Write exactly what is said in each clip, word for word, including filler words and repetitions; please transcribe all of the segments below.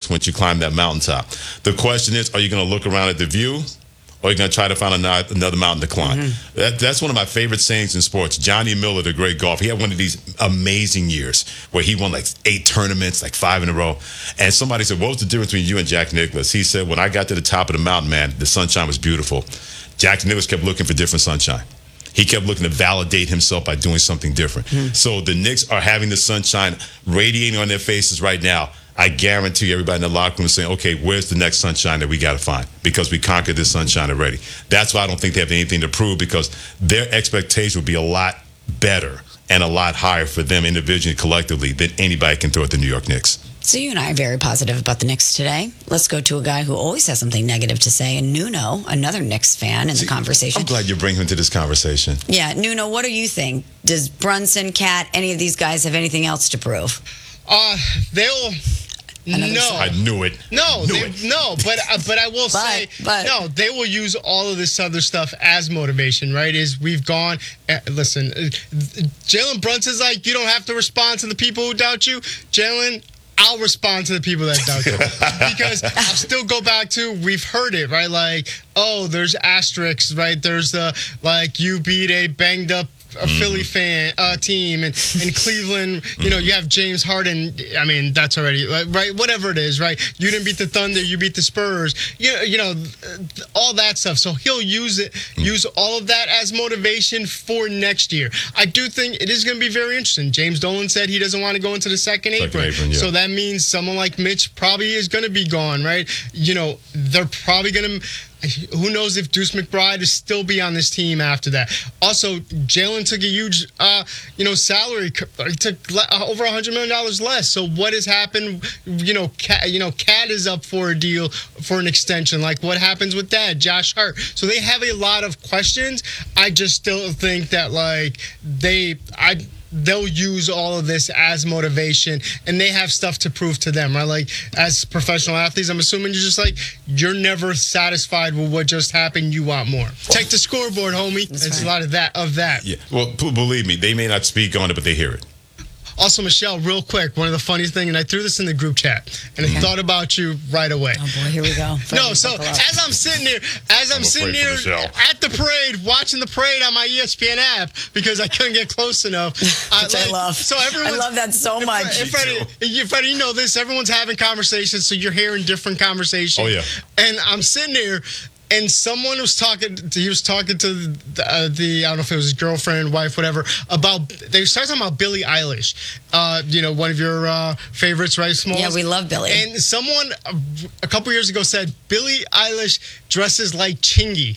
once you climb that mountaintop. The question is, are you going to look around at the view? Or are you going to try to find another mountain to climb? Mm-hmm. That, that's one of my favorite sayings in sports. Johnny Miller, the great golfer, he had one of these amazing years where he won like eight tournaments, like five in a row. And somebody said, what was the difference between you and Jack Nicklaus? He said, when I got to the top of the mountain, man, the sunshine was beautiful. Jack Nicklaus kept looking for different sunshine. He kept looking to validate himself by doing something different. Mm-hmm. So the Knicks are having the sunshine radiating on their faces right now. I guarantee everybody in the locker room is saying, okay, where's the next sunshine that we got to find? Because we conquered this sunshine already. That's why I don't think they have anything to prove, because their expectation would be a lot better and a lot higher for them individually and collectively than anybody can throw at the New York Knicks. So you and I are very positive about the Knicks today. Let's go to a guy who always has something negative to say, and Nuno, another Knicks fan in See, the conversation. I'm glad you bring him into this conversation. Yeah, Nuno, what do you think? Does Brunson, Cat, any of these guys have anything else to prove? Uh, they'll... Another no, I knew it. No, knew they, it. no, but uh, but I will but, say but. no. They will use all of this other stuff as motivation, right? Is we've gone. Uh, listen, uh, Jalen Brunson's like, you don't have to respond to the people who doubt you. Jalen, I'll respond to the people that doubt you because I'll still go back to, we've heard it, right? Like, oh, there's asterisks, right? There's the like, you beat a banged up a mm. Philly fan uh, team, and in Cleveland, you know, you have James Harden. I mean, that's already right. Whatever it is, right? You didn't beat the Thunder, you beat the Spurs. You you know, all that stuff. So he'll use it, mm. use all of that as motivation for next year. I do think it is going to be very interesting. James Dolan said he doesn't want to go into the second, second apron, apron yeah. So that means someone like Mitch probably is going to be gone, right? You know, they're probably going to. Who knows if Deuce McBride is still be on this team after that? Also, Jalen took a huge, uh, you know, salary. He took over one hundred million dollars less. So what has happened? You know, Cat, you know, Cat is up for a deal for an extension. Like, what happens with that? Josh Hart. So they have a lot of questions. I just still think that, like, they, I. they'll use all of this as motivation, and they have stuff to prove to them, right? Like, as professional athletes, I'm assuming you're just like, you're never satisfied with what just happened. You want more. Check the scoreboard, homie. That's There's right. a lot of that. Of that. Yeah. Well, p- believe me, they may not speak on it, but they hear it. Also, Michelle, real quick, one of the funniest things, and I threw this in the group chat, and I thought about you right away. Oh, boy, here we go. No, so as I'm sitting here, as I'm, I'm sitting here at the parade, watching the parade on my E S P N app because I couldn't get close enough. I, Which like, I love. So everyone, I love that so much. If Freddie, if Freddie, you know this, everyone's having conversations, so you're hearing different conversations. Oh, yeah. And I'm sitting here, and someone was talking, he was talking to the, uh, the, I don't know if it was his girlfriend, wife, whatever, about, they started talking about Billie Eilish, uh, you know, one of your uh, favorites, right, Smalls? Yeah, we love Billie. And someone uh, a couple years ago said, Billie Eilish dresses like Chingy.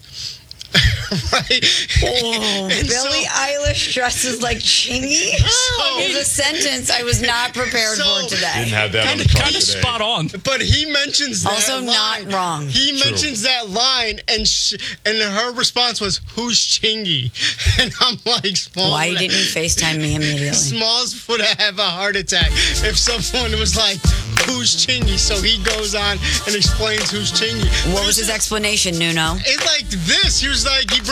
Right? Oh, And Billie so- Eilish dresses like Chingy? So- Is a sentence I was not prepared So- for today. Didn't have that on the Kind card of today. spot on. But he mentions that Also not line. wrong. He True. mentions that line, and sh- and her response was, "Who's Chingy?" And I'm like, Smalls. Why would didn't you have- FaceTime me immediately? Smalls would have a heart attack if someone was like, "Who's Chingy?" So he goes on and explains who's Chingy. What was his explanation, Nuno? It's like this. He was like, he